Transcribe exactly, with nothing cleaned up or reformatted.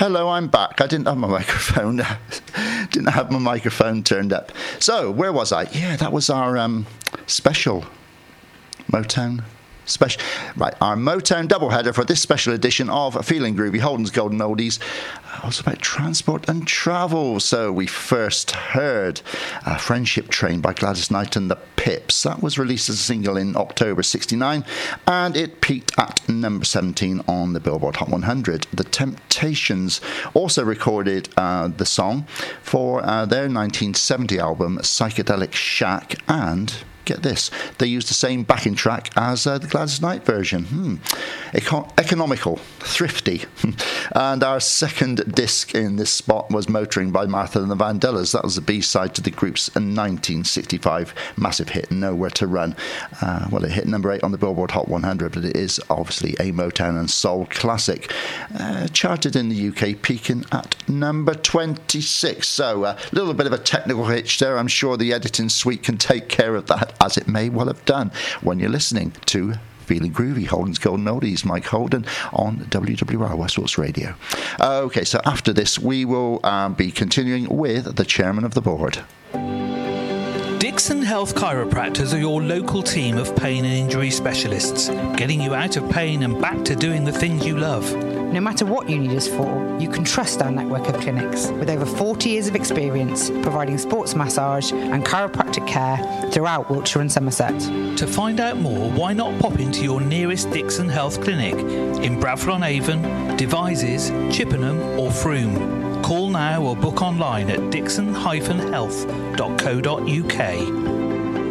Hello, I'm back. I didn't have my microphone. didn't have my microphone turned up. So, where was I? Yeah, that was our um, special Motown special. Right, our Motown doubleheader for this special edition of Feeling Groovy, Holden's Golden Oldies. Also about transport and travel. So we first heard uh, Friendship Train by Gladys Knight and the Pips. That was released as a single in October sixty-nine, and it peaked at number seventeen on the Billboard Hot one hundred. The Temptations also recorded uh, the song for uh, their nineteen seventy album Psychedelic Shack, and get this, they used the same backing track as uh, the Gladys Knight version. Hmm. Econ- economical, thrifty. And our second disc in this spot was Motoring by Martha and the Vandellas. That was the B-side to the group's nineteen sixty-five massive hit, Nowhere to Run. Uh, well, it hit number eight on the Billboard Hot one hundred, but it is obviously a Motown and soul classic. Uh, charted in the U K, peaking at number twenty-six. So a uh, little bit of a technical hitch there. I'm sure the editing suite can take care of that, as it may well have done when you're listening to Feeling Groovy, Holden's Golden Oldies, Mike Holden on W W R Westworks Radio. Okay, so after this, we will um, be continuing with the chairman of the board. Dixon Health Chiropractors are your local team of pain and injury specialists, getting you out of pain and back to doing the things you love. No matter what you need us for, you can trust our network of clinics with over forty years of experience providing sports massage and chiropractic care throughout Wiltshire and Somerset. To find out more, why not pop into your nearest Dixon Health clinic in Bradford-on-Avon, Devizes, Chippenham or Frome. Call now or book online at dixon dash health dot co dot uk.